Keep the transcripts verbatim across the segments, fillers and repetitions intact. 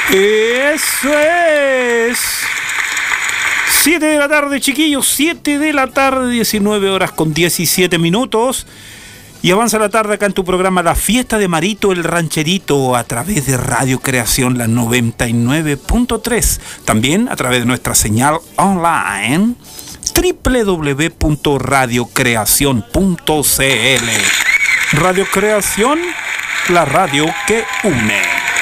Eso es. siete de la tarde, chiquillos. siete de la tarde, diecinueve horas con diecisiete minutos. Y avanza la tarde acá en tu programa La Fiesta de Marito el Rancherito, a través de Radio Creación, la noventa y nueve punto tres. También a través de nuestra señal online doble u doble u doble u punto radio creación punto c l. Radio Creación, la radio que une.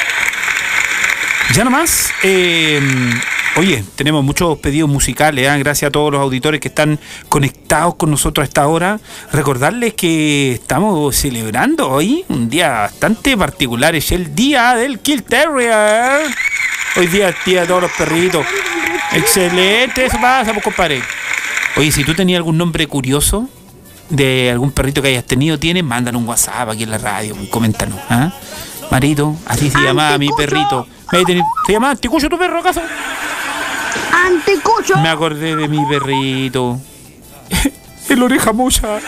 Ya nomás, eh, oye, tenemos muchos pedidos musicales, ¿eh? Gracias a todos los auditores que están conectados con nosotros a esta hora. Recordarles que estamos celebrando hoy un día bastante particular, es el día del Kill Terrier. Hoy día es día de todos los perritos. Excelente, eso pasa, pues, compadre. Oye, si tú tenías algún nombre curioso de algún perrito que hayas tenido, tienes, mándanos un WhatsApp aquí en la radio, coméntanos, ¿ah? ¿eh? Marito, así se llamaba mi perrito. ¿Se llamaba Anticucho tu perro, acaso? Anticucho. Me acordé de mi perrito. El Oreja Mocha.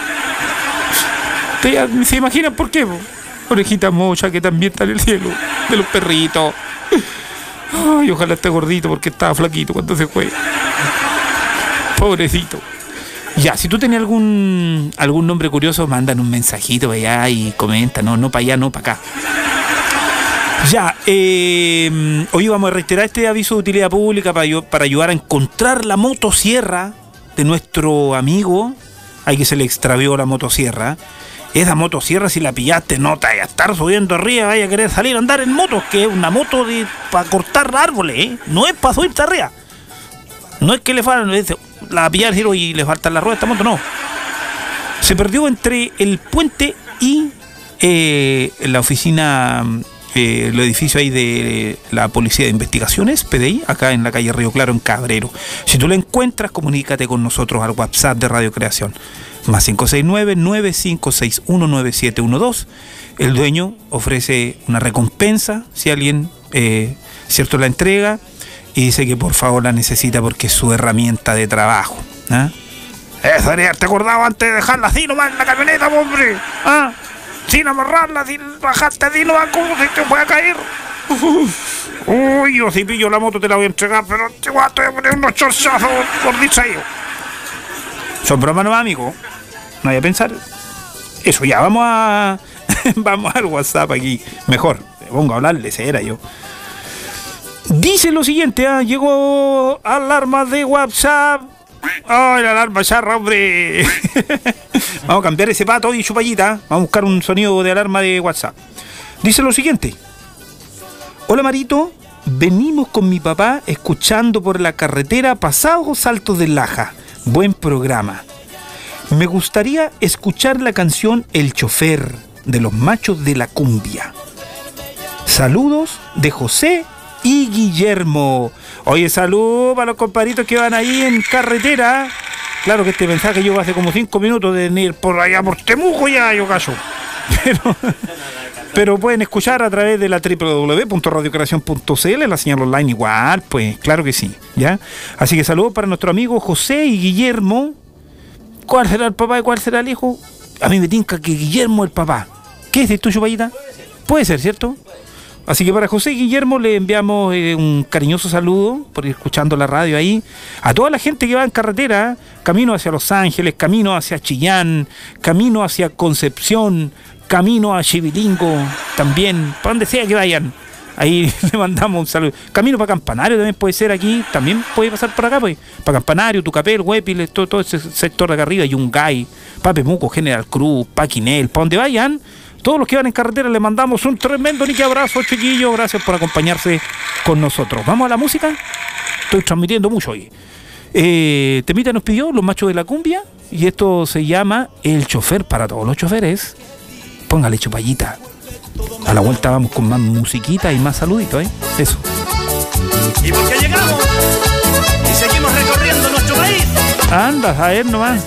¿Se imaginan por qué? Orejita Mocha, que también está en el cielo de los perritos. Ay, ojalá esté gordito porque estaba flaquito cuando se fue. Pobrecito. Ya, si tú tenías algún algún nombre curioso, mandan un mensajito para allá y comenta. No, no para allá, no para acá. Ya, eh, hoy vamos a reiterar este aviso de utilidad pública para, para ayudar a encontrar la motosierra de nuestro amigo. Hay que se le extravió la motosierra. Esa motosierra, si la pillaste, no te vaya a estar subiendo arriba, vaya a querer salir a andar en moto, que es una moto de, para cortar árboles, ¿eh? No es para subirte arriba. No es que le faltan, la pillar y le faltan las ruedas a esta moto, no. Se perdió entre el puente y eh, la oficina, eh, el edificio ahí de la Policía de Investigaciones, P D I, acá en la calle Río Claro, en Cabrero. Si tú la encuentras, comunícate con nosotros al WhatsApp de Radio Creación. Más cinco seis nueve, nueve cinco seis uno, nueve siete uno dos. El dueño ofrece una recompensa si alguien, eh, cierto, la entrega. Y dice que por favor la necesita porque es su herramienta de trabajo. ¿Ah? Eso debería haberte acordado antes de dejarla así nomás en la camioneta, hombre. ¿Ah? Sin amarrarla, sin bajarte así nomás, como si te pueda caer. Uy, yo si pillo la moto te la voy a entregar, pero te voy a poner unos chorzazos por distraído. Son bromas nomás, amigo. No hay a pensar. Eso ya, vamos a... vamos al WhatsApp aquí. Mejor, me pongo a hablarle, era yo. Dice lo siguiente, ¿eh? Llegó alarma de WhatsApp. ¡Ay, la alarma charra, hombre! Vamos a cambiar ese pato y chupallita. Vamos a buscar un sonido de alarma de WhatsApp. Dice lo siguiente. Hola, Marito. Venimos con mi papá escuchando por la carretera pasados Saltos de Laja. Buen programa. Me gustaría escuchar la canción El Chofer de los Machos de la Cumbia. Saludos de José y Guillermo. Oye, salud para los compadritos que van ahí en carretera. Claro que este mensaje yo hace como cinco minutos de ir por allá por Temuco ya, yo caso. Pero, pero pueden escuchar a través de la doble u doble u doble u punto radio creación punto c l, la señal online igual, pues, claro que sí, ¿ya? Así que saludos para nuestro amigo José y Guillermo. ¿Cuál será el papá y cuál será el hijo? A mí me tinca que Guillermo es el papá. ¿Qué es esto, chupallita? Puede ser, ¿cierto? Así que para José y Guillermo le enviamos eh, un cariñoso saludo por ir escuchando la radio ahí. A toda la gente que va en carretera, camino hacia Los Ángeles, camino hacia Chillán, camino hacia Concepción, camino a Chivilingo, también, para donde sea que vayan. Ahí le mandamos un saludo. Camino para Campanario también puede ser aquí, también puede pasar por acá, pues. Para Campanario, Tucapel, Huépil, todo, todo ese sector de acá arriba, Yungay, Papemuco, General Cruz, Paquinel, para donde vayan. Todos los que van en carretera les mandamos un tremendo nique abrazo, chiquillos. Gracias por acompañarse con nosotros. ¿Vamos a la música? Estoy transmitiendo mucho hoy. Eh, Temita nos pidió Los Machos de la Cumbia. Y esto se llama El Chofer para todos los choferes. Póngale chupallita. A la vuelta vamos con más musiquita y más saluditos, ¿eh? Eso. Y porque llegamos y seguimos recorriendo nuestro país. Anda, a ver nomás.